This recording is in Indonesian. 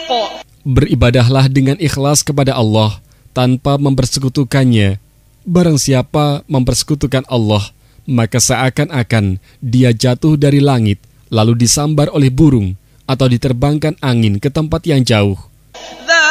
Beribadahlah dengan ikhlas kepada Allah tanpa mempersekutukannya. Barang siapa mempersekutukan Allah, maka seakan-akan dia jatuh dari langit lalu disambar oleh burung atau diterbangkan angin ke tempat yang jauh.